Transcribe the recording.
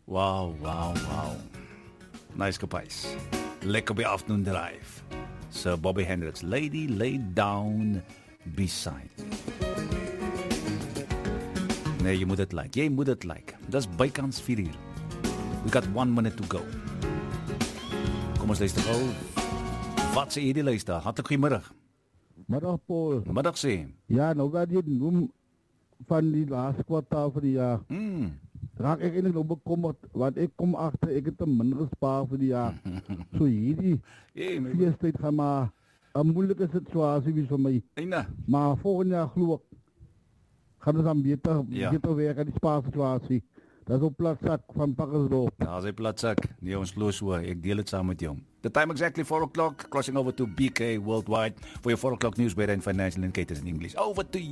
Wow. Nice kapais. Lekker by afternoon drive. Sir Bobby Hendricks, Lady Lay Down Beside. Nee, jy moet dit like. Dis bykans 4 uur. We got 1 minute to go. Kom ons luister gou. Wat sê jy die luister? Hartlik goeiemiddag. Middag Paul. Middag sê. Ja, nou wat jy noem van die laaste kwartaal van die jaar. Raak ek eintlik nou bekommerd, want ek kom agter ek het te min gespaar vir die jaar. So hierdie feestyd gaan maar 'n moeilike situasie wees vir my. Eina. Maar volgende jaar glo ek gaan dit dan beter werk aan die spaarsituasie. Dat is op platsak van Pakkersdorp. Ja, sy platsak. Nee, ons glo so. Ek deel dit saam met jou. The time exactly 4 o'clock. Crossing over to BK Worldwide for your 4 o'clock news, better in financial indicators in English. Over to you.